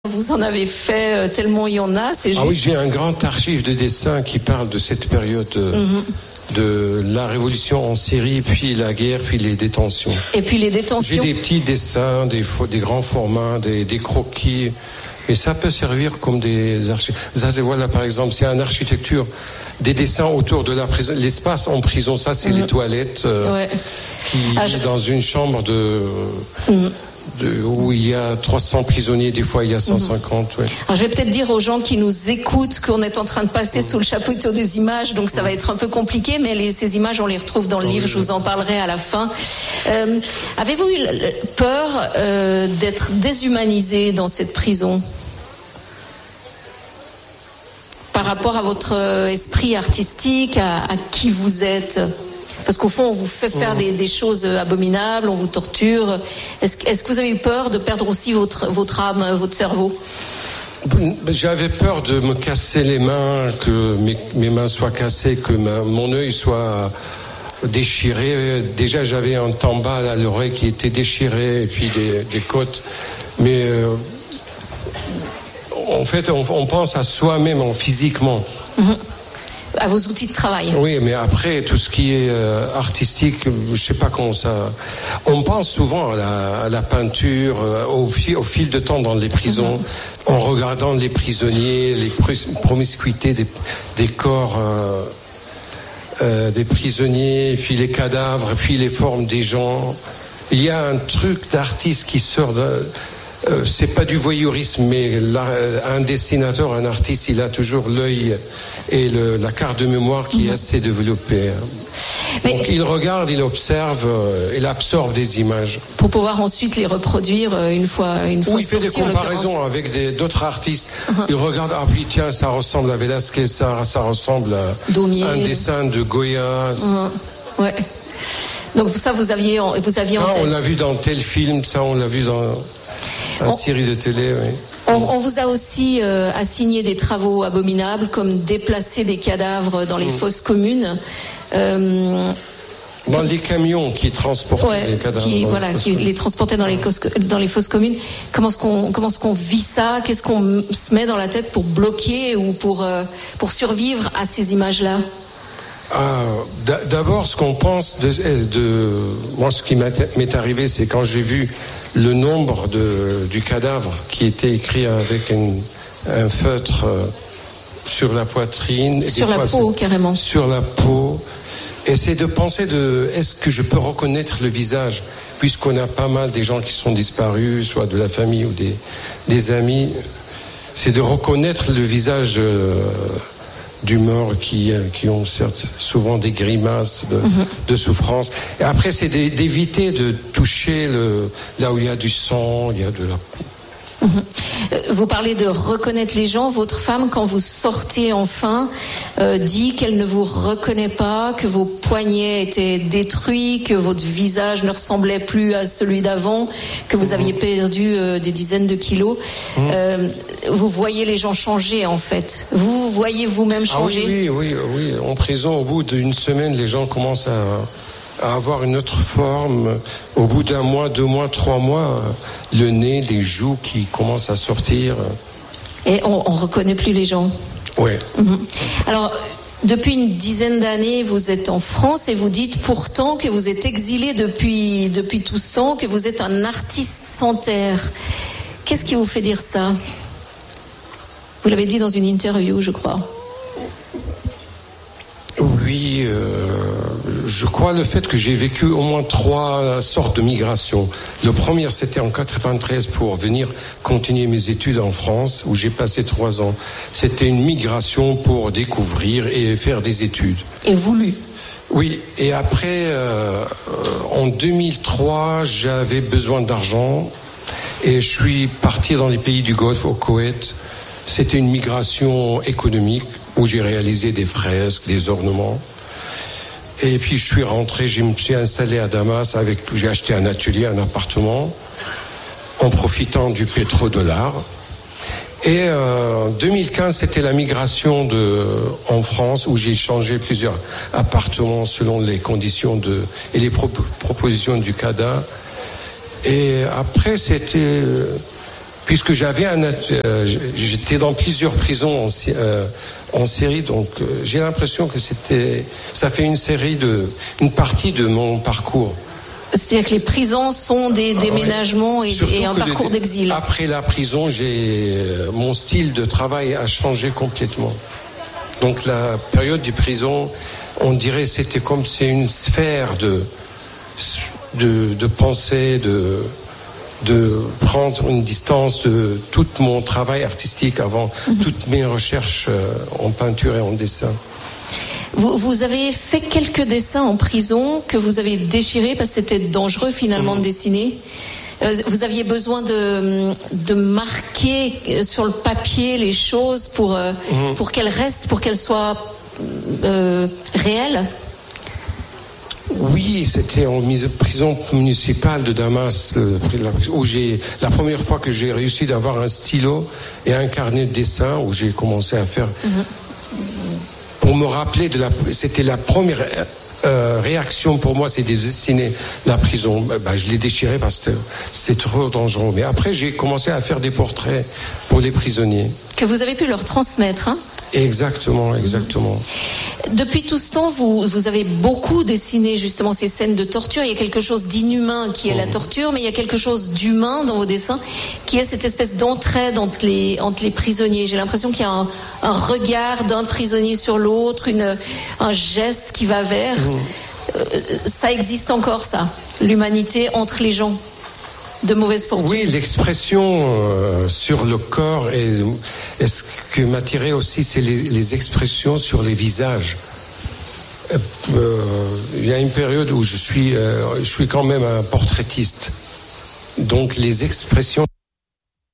Vous en avez fait tellement il y en a, c'est juste. Ah oui, j'ai un grand archive de dessins qui parle de cette période de la révolution en Syrie, puis la guerre, puis les détentions. Et puis les détentions. J'ai des petits dessins, des grands formats, des croquis. Et ça peut servir comme des archives. Ça, voilà, par exemple, c'est une architecture, des dessins autour de la prison. L'espace en prison, ça, c'est les toilettes qui dans une chambre où il y a 300 prisonniers, des fois il y a 150. Ouais. Alors je vais peut-être dire aux gens qui nous écoutent qu'on est en train de passer sous le chapiteau des images, donc ça va être un peu compliqué, mais ces images, on les retrouve dans le livre, je vous en parlerai à la fin. Avez-vous eu peur d'être déshumanisé dans cette prison par rapport à votre esprit artistique, à qui vous êtes ? Parce qu'au fond, on vous fait faire des choses abominables, on vous torture. Est-ce que vous avez eu peur de perdre aussi votre âme, votre cerveau ? J'avais peur de me casser les mains, que mes mains soient cassées, que mon œil soit déchiré. Déjà, j'avais un tambal à l'oreille qui était déchiré, et puis des côtes. Mais en fait, on pense à soi-même physiquement. À vos outils de travail. Oui, mais après, tout ce qui est artistique, je sais pas comment ça... On pense souvent à la peinture, au fil de temps dans les prisons, en regardant les prisonniers, les promiscuités des corps des prisonniers, puis les cadavres, puis les formes des gens. Il y a un truc d'artiste qui sort c'est pas du voyeurisme, mais un dessinateur, un artiste, il a toujours l'œil et la carte de mémoire qui est assez développée. Donc il regarde, il observe, il absorbe des images. Pour pouvoir ensuite les reproduire une fois il fait des comparaisons avec d'autres artistes. Il regarde, ah oui, tiens, ça ressemble à Velázquez, ça ressemble à Daumier. Un dessin de Goya. Ouais. Donc ça, vous aviez en tête. On l'a vu dans tel film, ça, on l'a vu dans... une série de télé, oui. On vous a aussi assigné des travaux abominables, comme déplacer des cadavres dans les fosses communes. Dans les camions qui transportaient les cadavres. Qui les transportaient dans les fosses communes. Comment est-ce qu'on vit ça ? Qu'est-ce qu'on se met dans la tête pour bloquer ou pour survivre à ces images-là ? D'abord, ce qu'on pense moi, ce qui m'est arrivé, c'est quand j'ai vu le nombre du cadavre qui était écrit avec un feutre sur la poitrine. Sur la peau, carrément. Sur la peau. Et c'est de penser est-ce que je peux reconnaître le visage, puisqu'on a pas mal des gens qui sont disparus, soit de la famille ou des amis. C'est de reconnaître le visage du mort qui ont certes souvent des grimaces de souffrance. Et après, c'est d'éviter de toucher là où il y a du sang, il y a de la... Vous parlez de reconnaître les gens. Votre femme, quand vous sortez enfin, dit qu'elle ne vous reconnaît pas, que vos poignets étaient détruits, que votre visage ne ressemblait plus à celui d'avant, que vous aviez perdu des dizaines de kilos. Vous voyez les gens changer, en fait. Vous voyez vous-même changer. Oui. En prison, au bout d'une semaine, les gens commencent à avoir une autre forme. Au bout d'un mois, 2 mois, 3 mois, le nez, les joues qui commencent à sortir. Et on reconnaît plus les gens. Oui. Alors, depuis une dizaine d'années, vous êtes en France et vous dites pourtant que vous êtes exilé depuis tout ce temps, que vous êtes un artiste sans terre. Qu'est-ce qui vous fait dire ça ? Vous l'avez dit dans une interview, je crois. Oui, je crois le fait que j'ai vécu au moins 3 sortes de migrations. Le premier, c'était en 93 pour venir continuer mes études en France, où j'ai passé 3 ans. C'était une migration pour découvrir et faire des études. Et voulu. Oui, et après, en 2003, j'avais besoin d'argent et je suis parti dans les pays du Golfe, au Koweït. C'était une migration économique où j'ai réalisé des fresques, des ornements. Et puis je suis rentré, je me suis installé à Damas, j'ai acheté un atelier, un appartement, en profitant du pétrodollar. Et en 2015, c'était la migration en France, où j'ai changé plusieurs appartements selon les conditions et les propositions du CADA. Et après, c'était puisque j'étais dans plusieurs prisons en série, donc j'ai l'impression que ça fait une partie de mon parcours. C'est-à-dire que les prisons sont des déménagements et un parcours d'exil. Après la prison, mon style de travail a changé complètement. Donc la période du prison, on dirait c'est une sphère de pensée, de prendre une distance de tout mon travail artistique avant, toutes mes recherches en peinture et en dessin. Vous avez fait quelques dessins en prison que vous avez déchirés parce que c'était dangereux finalement de dessiner. Vous aviez besoin de marquer sur le papier les choses pour qu'elles restent, pour qu'elles soient réelles. Oui, c'était en prison municipale de Damas, où la première fois que j'ai réussi d'avoir un stylo et un carnet de dessin, où j'ai commencé à faire, pour me rappeler c'était la première réaction pour moi, c'est de dessiner la prison. Je l'ai déchiré parce que c'est trop dangereux. Mais après, j'ai commencé à faire des portraits pour les prisonniers. Que vous avez pu leur transmettre, hein ? Exactement. Depuis tout ce temps, vous avez beaucoup dessiné justement ces scènes de torture. Il y a quelque chose d'inhumain qui est la torture, mais il y a quelque chose d'humain dans vos dessins qui est cette espèce d'entraide entre les prisonniers. J'ai l'impression qu'il y a un regard d'un prisonnier sur l'autre, un geste qui va vers. Ça existe encore, ça, l'humanité entre les gens de mauvaise fortune. Oui, l'expression sur le corps et ce qui m'attirait aussi, c'est les expressions sur les visages. Il y a une période où je suis quand même un portraitiste. Donc les expressions